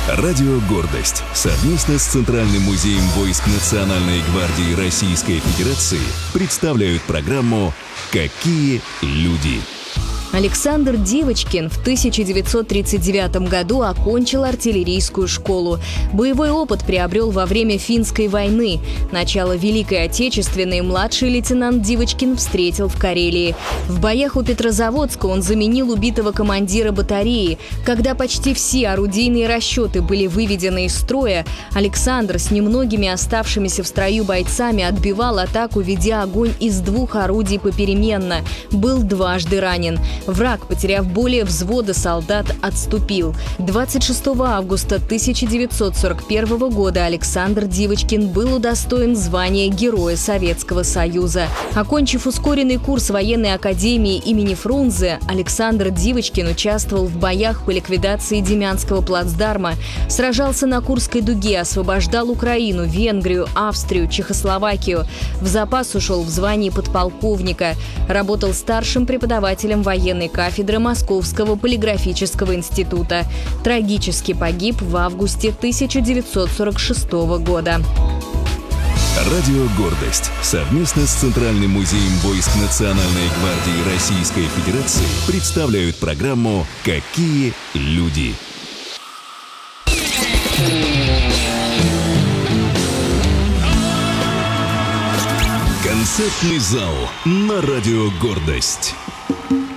Радио «Гордость» совместно с Центральным музеем войск Национальной гвардии Российской Федерации представляют программу «Какие люди?». Александр Дивочкин в 1939 году окончил артиллерийскую школу. Боевой опыт приобрел во время Финской войны. Начало Великой Отечественной младший лейтенант Дивочкин встретил в Карелии. В боях у Петрозаводска он заменил убитого командира батареи. Когда почти все орудийные расчеты были выведены из строя, Александр с немногими оставшимися в строю бойцами отбивал атаку, ведя огонь из 2 орудий попеременно. Был дважды ранен. Враг, потеряв более взвода солдат, отступил. 26 августа 1941 года Александр Дивочкин был удостоен звания Героя Советского Союза. Окончив ускоренный курс военной академии имени Фрунзе, Александр Дивочкин участвовал в боях по ликвидации Демянского плацдарма, сражался на Курской дуге, освобождал Украину, Венгрию, Австрию, Чехословакию. В запас ушел в звании подполковника. Работал старшим преподавателем военной кафедры Московского полиграфического института. Трагически погиб в августе 1946 года. Радио «Гордость» совместно с Центральным музеем войск Национальной гвардии Российской Федерации представляют программу «Какие люди?». Концертный зал на радио «Гордость».